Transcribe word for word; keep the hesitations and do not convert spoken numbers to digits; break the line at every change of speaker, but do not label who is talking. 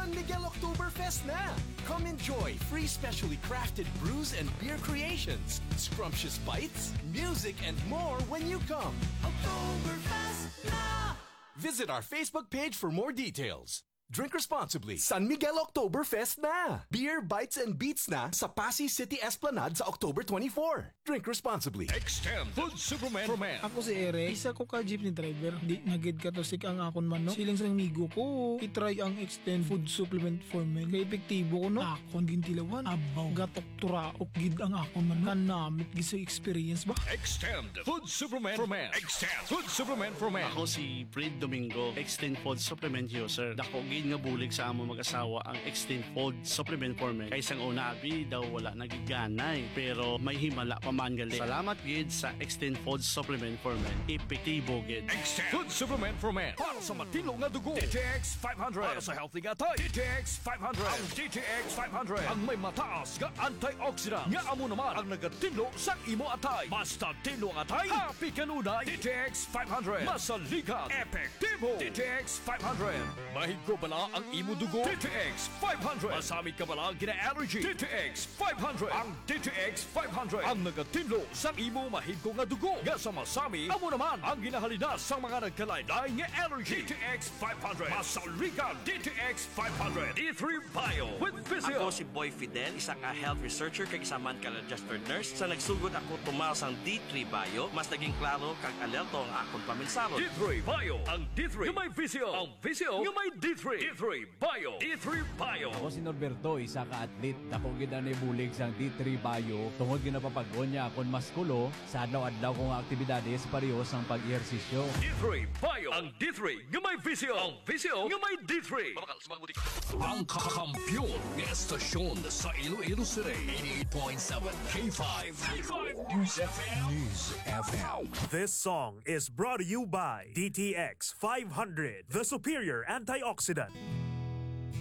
San Miguel Oktoberfest na! Come enjoy free specially crafted brews and beer creations, scrumptious bites, music, and more when you come. Oktoberfest na! Visit our Facebook page for more details. Drink responsibly. San Miguel Oktoberfest na! Beer, bites, and beats na sa Pasay City Esplanade sa October twenty-fourth. Drink responsibly.
Extend Food Superman for Men.
Ako si Eric, isa ko ka jeepney driver. Di nagid ka to sik ang akon man no. Siling sa migo ko, itry ang Extend Food Supplement for Men. Kaya epektibo ko no. Akon gintilawan. Abaw, gatok turaok gid ang akon man no. Kanamit gid sa experience ba?
Extend Food Supplement for Men. Extend Food Supplement for Men.
Ako si Fred Domingo, Extend Food Supplement user. Dako gid nga bulig sa amo mag-asawa ang Extend Food Supplement for Men. Kay sang una abi daw wala nagiganay pero may himala pa man gali. Salamat gid sa Extend Food Supplement for Men. Epektibo gid.
Extend Food Supplement for Men. Para sa matino nga dugo. D T X five hundred. Para sa healthy nga tay. D T X five hundred. Ang D T X five hundred. Ang may mataas nga antioxidant. Nga amo naman ang nagatino sa imo atay. Basta tino nga atay. Happy kanunay. D T X five hundred. Masaligan. Epektibo. D T X five hundred. Mahigro bala ang imo dugo. D T X five hundred. Masamit ka bala gina-allergy. D T X five hundred. Ang D T X five hundred. Ang nagatinlo sa imo mahigko nga dugo. Nga sa masami, amo naman ang ginahalinas sa mga nagkalaylay nga allergy. D T X five hundred. Masaligan. D T X five hundred. D three Bio with Physio.
Ako si Boy Fidel, isa ka health researcher kag isa man ka registered nurse. Sa nagsugod ako tumaw sang D three Bio, mas naging klaro kag alerto ang akong paminsaro.
D three Bio. Ang D three nga may Physio. Ang Physio nga may D three. D three Bio. D three Bio.
Ako si Norberto, isa ka atlet. Dako gid na bulig sang D three Bio. Tungod ginapapagonya akon maskulo sa adlaw-adlaw kong aktibidades parehas ang pag-ehersisyo.
D three Bio. Ang D three nga may Physio. Ang Physio nga may D three. Ang kakampiyon ng estasyon sa Iloilo City. eighty-eight point seven K five. K five News F M. News F M.
This song is brought to you by D T X five hundred, the superior antioxidant.